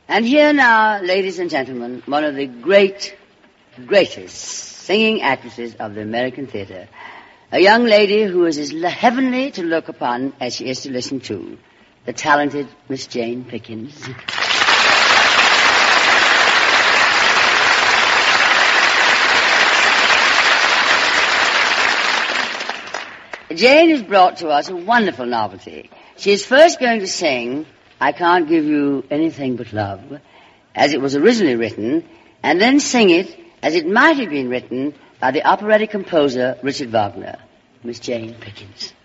And here now, ladies and gentlemen, one of the greatest singing actresses of the American theater. A young lady who is as heavenly to look upon as she is to listen to. The talented Miss Jane Pickens. Jane has brought to us a wonderful novelty. She is first going to sing I Can't Give You Anything But Love, as it was originally written, and then sing it as it might have been written by the operatic composer Richard Wagner. Miss Jane Pickens.